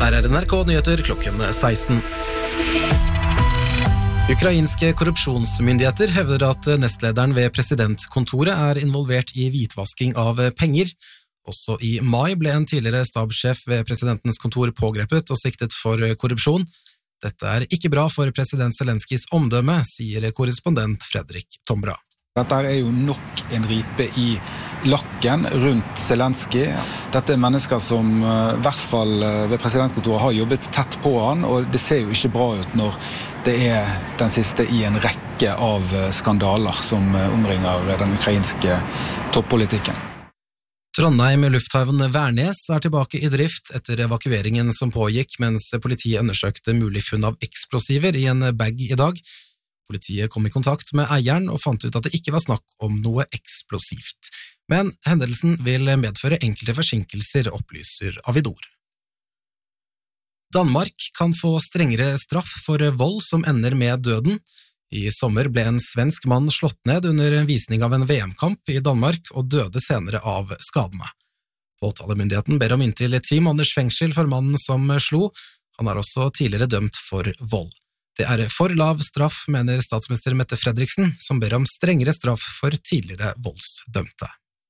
Her NRK Nyheter klokken 16. Ukrainske korrupsjonsmyndigheter hevder at nestlederen ved presidentkontoret involvert i hvitvasking av penger. Også i mai ble en tidligere stabssjef ved presidentens kontor pågrepet og siktet for korrupsjon. Dette ikke bra for president Zelenskis omdømme, sier korrespondent Fredrik Tombra. Dette jo nok en ripe i lakken rundt Zelensky. Dette mennesker som I hvert fall ved presidentkontoret har jobbet tett på han, og det ser jo ikke bra ut når det den siste I en rekke av skandaler som omringer den ukrainske toppolitikken. Trondheim lufthavn Værnes tilbake I drift etter evakueringen som pågikk mens politiet undersøkte mulig funn av eksplosiver I en bag I dag. Politiet kom I kontakt med eieren og fant ut at det ikke var snakk om noe eksplosivt. Men hendelsen vil medføre enkelte forsinkelser, opplyser Avidor. Danmark kan få strengere straff for vold som ender med døden. I sommer ble en svensk mann slått ned under en visning av en VM-kamp I Danmark og døde senere av skadene. Påtalemyndigheten ber om inntil 10 måneders fengsel for mannen som slo. Han også tidligere dømt for vold. Det for lav straff, mener statsminister Mette Fredriksen, som ber om strengere straff for tidligere voldsdømte.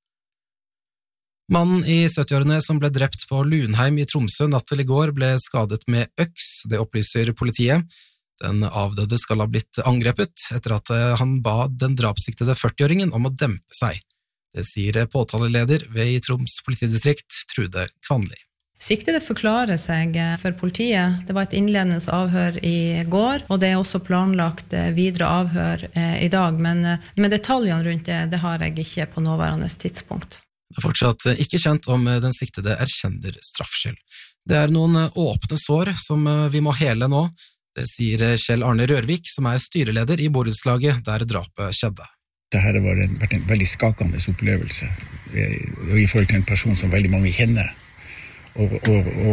Mannen I 70-årene som ble drept på Lunheim I Tromsø natt til I går ble skadet med øks, det opplyser politiet. Den avdøde skal ha blitt angrepet etter at han ba den drapssiktede 40-åringen om å dempe seg. Det sier påtaleleder ved Troms politidistrikt, Trude Kvanli. Siktede forklarer seg for politiet. Det var et innledende avhør I går, og det også planlagt videre avhør I dag, men detaljene rundt det har jeg ikke på nåværende tidspunkt. Det fortsatt ikke kjent om den siktede erkjenner straffskyld. Det noen åpne sår som vi må hele nå, det sier Kjell Arne Rørvik, som styreleder I borettslaget der drapet skjedde. Dette var vært en veldig skakende opplevelse, I forhold til en person som veldig mange kjenner. Og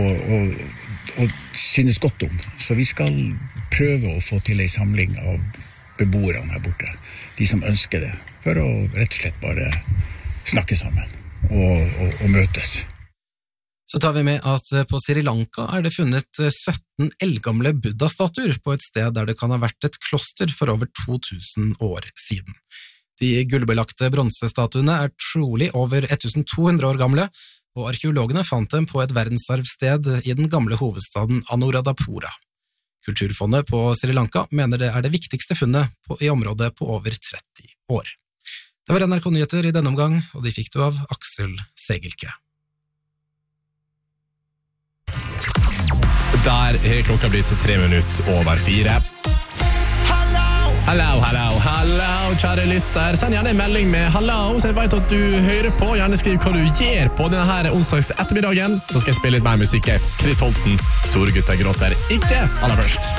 synes godt om. Så vi skal prøve å få til en samling av beboerne her borte, de som ønsker det, for å rett og slett bare snakke sammen og møtes. Så tar vi med at på Sri Lanka det funnet 17 eldgamle buddha-statuer på et sted der det kan ha vært et kloster for over 2000 år siden. De gullbelagte bronsestatuene trolig over 1200 år gamle, og arkeologene fant dem på et verdensarvsted I den gamle hovedstaden Anuradhapura. Kulturfondet på Sri Lanka mener det det viktigste funnet I området på over 30 år. Det var NRK Nyheter I denne omgang, og de fikk du av Aksel Segelke. Der klokka blitt 3:03. Hallo, kjære lytter. Send gjerne en melding med hallo, så jeg vet at du hører på. Gjerne skriv hva du gjør på denne onsdags ettermiddagen. Så skal jeg spille litt mer musikk. Chris Holsten, Store gutter gråter. Ikke det aller først.